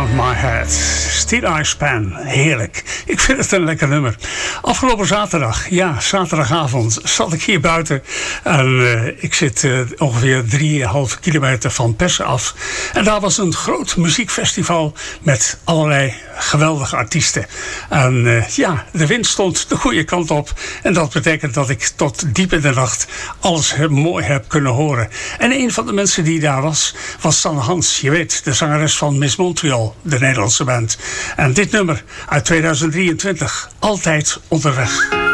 Around My Head. Steel Eye Span, heerlijk. Ik vind het een lekker nummer. Afgelopen zaterdag, ja, zaterdagavond, zat ik hier buiten. En ik zit ongeveer 3,5 kilometer van Persen af. En daar was een groot muziekfestival met allerlei geweldige artiesten. En ja, de wind stond de goede kant op. En dat betekent dat ik tot diep in de nacht alles mooi heb kunnen horen. En een van de mensen die daar was Sanne Hans. Je weet, de zangeres van Miss Montreal, de Nederlandse band. En dit nummer uit 2023, Altijd Onderweg.